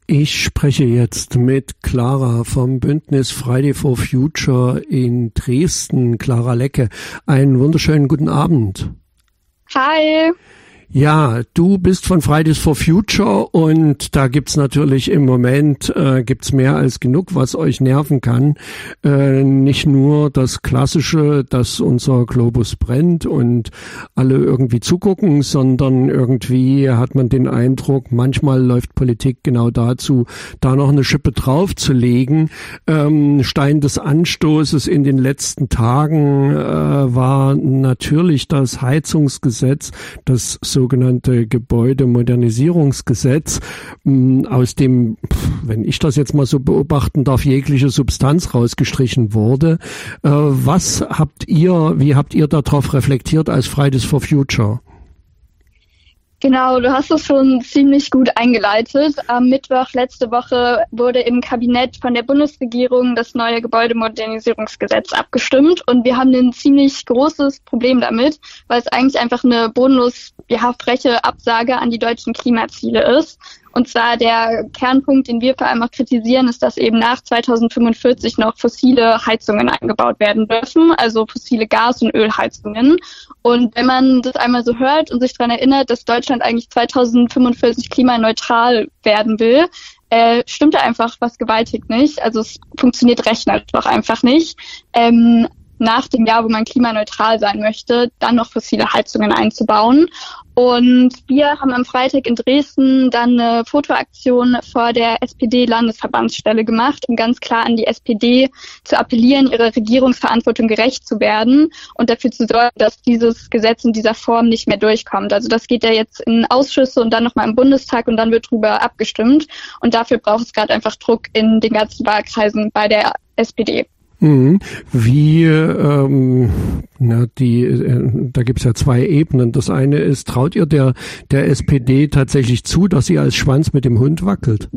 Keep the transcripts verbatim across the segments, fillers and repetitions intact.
Ich spreche jetzt mit Clara vom Bündnis Friday for Future in Dresden. Clara Lecke, einen wunderschönen guten Abend. Hi. Ja, du bist von Fridays for Future und da gibt's natürlich im Moment äh, gibt's mehr als genug, was euch nerven kann. Äh, nicht nur das Klassische, dass unser Globus brennt und alle irgendwie zugucken, sondern irgendwie hat man den Eindruck, manchmal läuft Politik genau dazu, da noch eine Schippe draufzulegen. Ähm, Stein des Anstoßes in den letzten Tagen äh, war natürlich das Heizungsgesetz, das sogenannte Gebäudemodernisierungsgesetz, aus dem, wenn ich das jetzt mal so beobachten darf, jegliche Substanz rausgestrichen wurde. Was habt ihr, wie habt ihr darauf reflektiert als Fridays for Future? Genau, du hast es schon ziemlich gut eingeleitet. Am Mittwoch letzte Woche wurde im Kabinett von der Bundesregierung das neue Gebäudemodernisierungsgesetz abgestimmt und wir haben ein ziemlich großes Problem damit, weil es eigentlich einfach eine bodenlos, ja, freche Absage an die deutschen Klimaziele ist. Und zwar der Kernpunkt, den wir vor allem auch kritisieren, ist, dass eben nach zweitausendfünfundvierzig noch fossile Heizungen eingebaut werden dürfen, also fossile Gas- und Ölheizungen. Und wenn man das einmal so hört und sich daran erinnert, dass Deutschland eigentlich zweitausendfünfundvierzig klimaneutral werden will, äh, stimmt da einfach was gewaltig nicht. Also es funktioniert rechnerisch doch einfach nicht. Ähm, nach dem Jahr, wo man klimaneutral sein möchte, dann noch fossile Heizungen einzubauen. Und wir haben am Freitag in Dresden dann eine Fotoaktion vor der S P D-Landesverbandsstelle gemacht, um ganz klar an die S P D zu appellieren, ihrer Regierungsverantwortung gerecht zu werden und dafür zu sorgen, dass dieses Gesetz in dieser Form nicht mehr durchkommt. Also das geht ja jetzt in Ausschüsse und dann nochmal im Bundestag und dann wird drüber abgestimmt. Und dafür braucht es gerade einfach Druck in den ganzen Wahlkreisen bei der S P D. Mhm. Wie, ähm, na, die, äh, da gibt's ja zwei Ebenen. Das eine ist, traut ihr der, der S P D tatsächlich zu, dass sie als Schwanz mit dem Hund wackelt?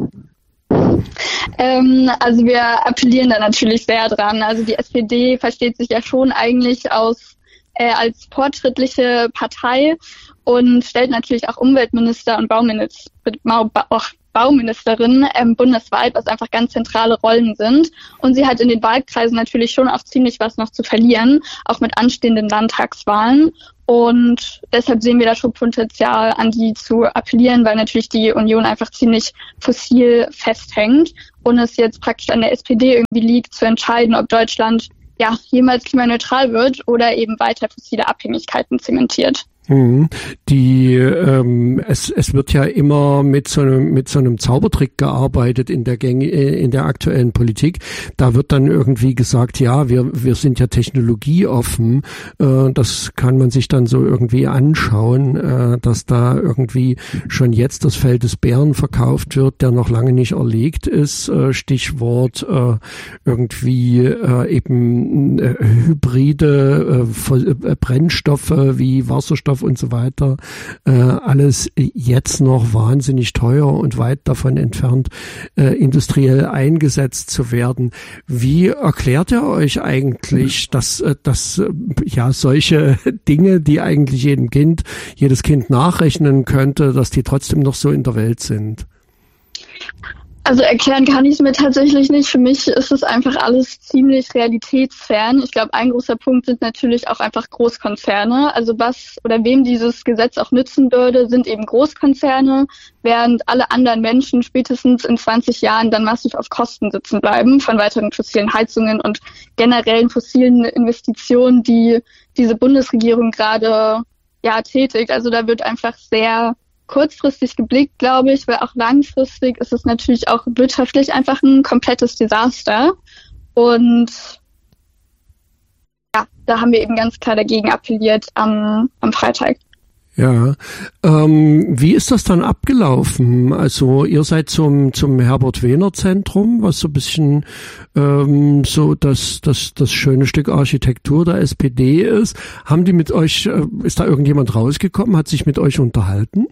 Ähm, also wir appellieren da natürlich sehr dran. Also die S P D versteht sich ja schon eigentlich aus, äh, als fortschrittliche Partei und stellt natürlich auch Umweltminister und Bauminister, oh, Bauministerin ähm, bundesweit, was einfach ganz zentrale Rollen sind. Und sie hat in den Wahlkreisen natürlich schon auch ziemlich was noch zu verlieren, auch mit anstehenden Landtagswahlen. Und deshalb sehen wir da schon Potenzial, an die zu appellieren, weil natürlich die Union einfach ziemlich fossil festhängt und es jetzt praktisch an der S P D irgendwie liegt, zu entscheiden, ob Deutschland ja jemals klimaneutral wird oder eben weiter fossile Abhängigkeiten zementiert. Die, ähm, es, es wird ja immer mit so einem, mit so einem Zaubertrick gearbeitet in der Gänge, in der aktuellen Politik. Da wird dann irgendwie gesagt, ja, wir, wir sind ja technologieoffen. Äh, das kann man sich dann so irgendwie anschauen, äh, dass da irgendwie schon jetzt das Fell des Bären verkauft wird, der noch lange nicht erlegt ist. Äh, Stichwort äh, irgendwie äh, eben äh, hybride äh, Brennstoffe wie Wasserstoff und so weiter, äh, alles jetzt noch wahnsinnig teuer und weit davon entfernt, äh, industriell eingesetzt zu werden. Wie erklärt ihr euch eigentlich, dass, äh, dass äh, ja solche Dinge, die eigentlich jedem Kind, jedes Kind nachrechnen könnte, dass die trotzdem noch so in der Welt sind? Also erklären kann ich es mir tatsächlich nicht. Für mich ist es einfach alles ziemlich realitätsfern. Ich glaube, ein großer Punkt sind natürlich auch einfach Großkonzerne. Also was oder wem dieses Gesetz auch nützen würde, sind eben Großkonzerne, während alle anderen Menschen spätestens in zwanzig Jahren dann massiv auf Kosten sitzen bleiben von weiteren fossilen Heizungen und generellen fossilen Investitionen, die diese Bundesregierung gerade ja tätigt. Also da wird einfach sehr kurzfristig geblickt, glaube ich, weil auch langfristig ist es natürlich auch wirtschaftlich einfach ein komplettes Desaster. Und ja, da haben wir eben ganz klar dagegen appelliert am, am Freitag. Ja, ähm, wie ist das dann abgelaufen? Also ihr seid zum zum Herbert-Wehner-Zentrum, was so ein bisschen ähm, so das das das schöne Stück Architektur der S P D ist. Haben die mit euch, äh, ist da irgendjemand rausgekommen, hat sich mit euch unterhalten?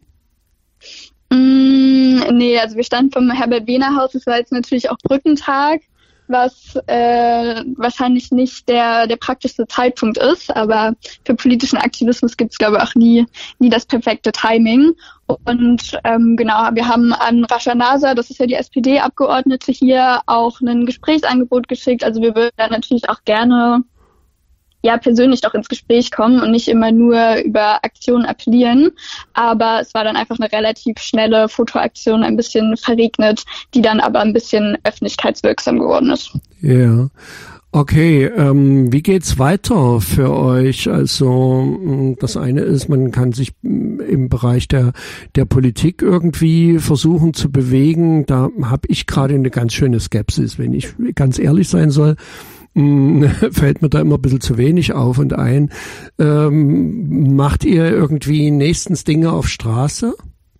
Mm, nee, also wir standen vom Herbert-Wehner-Haus, es war jetzt natürlich auch Brückentag was äh, wahrscheinlich nicht der der praktischste Zeitpunkt ist, aber für politischen Aktivismus gibt es, glaube ich, auch nie nie das perfekte Timing. Und ähm, genau, wir haben an Rascha Nasar, das ist ja die S P D-Abgeordnete hier, auch ein Gesprächsangebot geschickt. Also wir würden da natürlich auch gerne ja persönlich doch ins Gespräch kommen und nicht immer nur über Aktionen appellieren. Aber es war dann einfach eine relativ schnelle Fotoaktion, ein bisschen verregnet, die dann aber ein bisschen öffentlichkeitswirksam geworden ist. Ja. Okay, ähm, wie geht's weiter für euch? Also das eine ist, man kann sich im Bereich der der Politik irgendwie versuchen zu bewegen. Da habe ich gerade eine ganz schöne Skepsis, wenn ich ganz ehrlich sein soll. Fällt mir da immer ein bisschen zu wenig auf und ein. Ähm, macht ihr irgendwie nächstens Dinge auf Straße?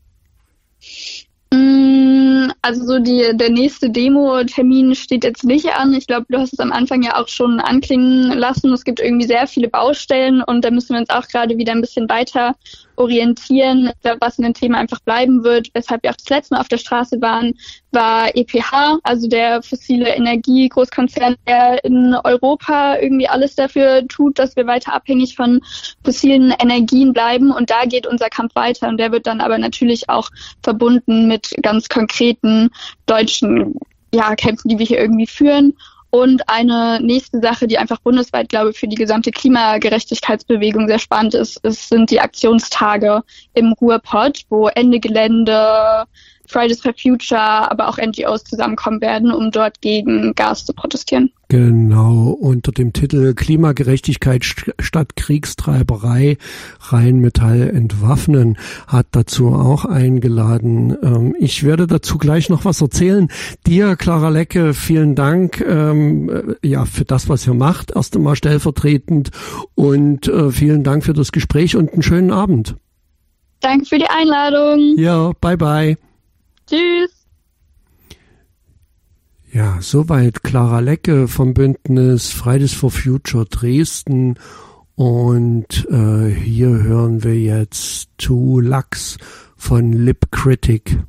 Also so die der nächste Demo-Termin steht jetzt nicht an. Ich glaube, du hast es am Anfang ja auch schon anklingen lassen. Es gibt irgendwie sehr viele Baustellen und da müssen wir uns auch gerade wieder ein bisschen weiter orientieren, was ein Thema einfach bleiben wird. Weshalb wir auch das letzte Mal auf der Straße waren, war E P H, also der fossile Energie-Großkonzern, der in Europa irgendwie alles dafür tut, dass wir weiter abhängig von fossilen Energien bleiben. Und da geht unser Kampf weiter. Und der wird dann aber natürlich auch verbunden mit ganz konkreten deutschen ja, Kämpfen, die wir hier irgendwie führen. Und eine nächste Sache, die einfach bundesweit, glaube ich, für die gesamte Klimagerechtigkeitsbewegung sehr spannend ist, ist sind die Aktionstage im Ruhrpott, wo Ende Gelände, Fridays for Future, aber auch N G Os zusammenkommen werden, um dort gegen Gas zu protestieren. Genau, unter dem Titel Klimagerechtigkeit statt Kriegstreiberei, Rheinmetall entwaffnen, hat dazu auch eingeladen. Ich werde dazu gleich noch was erzählen. Dir, Clara Lecke, vielen Dank ähm, ja für das, was ihr macht, erst einmal stellvertretend und äh, vielen Dank für das Gespräch und einen schönen Abend. Danke für die Einladung. Ja, bye bye. Tschüss. Ja, soweit Clara Lecke vom Bündnis Fridays for Future Dresden. Und äh, hier hören wir jetzt Two Lux von Lip Critic.